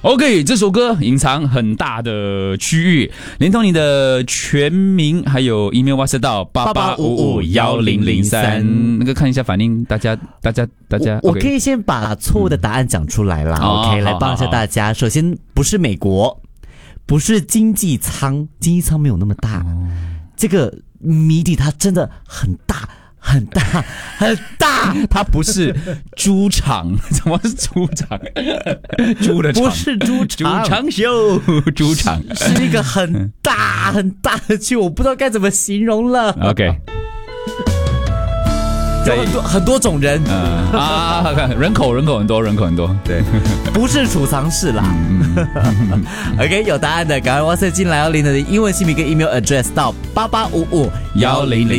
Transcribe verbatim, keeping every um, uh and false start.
OK， 这首歌隐藏很大的区域，连同你的全名还有 email WhatsApp 到八八五五一零零三，那个看一下反应，大家大家大家， 我, 我可以先把错误的答案讲出来啦、嗯、，OK， 来帮一下大家。首先不是美国，不是经济舱，经济舱没有那么大，哦、这个谜底它真的很大。很大很大， 它不是猪场，怎么是猪场？猪的场不是猪场， 猪场秀，猪场是一个很大很大的区，我不知道该怎么形容了。 OK， 有很多很多种人、 嗯、啊，人口人口很多，人口很多，对， 不是储藏室啦。嗯、OK， 有答案的赶快 WhatsApp 进来哦，领你的英文姓名跟 email address 到八八五五一零零。